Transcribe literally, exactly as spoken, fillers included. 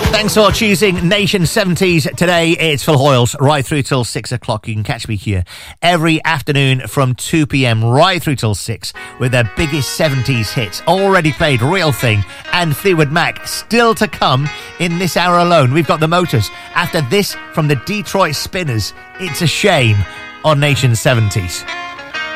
Thanks for choosing Nation seventies today. It's Phil Hoyles right through till six o'clock. You can catch me here every afternoon from two p.m. right through till six with their biggest seventies hits. Already played Real Thing and Fleetwood Mac. Still to come in this hour alone. We've got the Motors. After this, from the Detroit Spinners, It's a Shame on Nation seventies.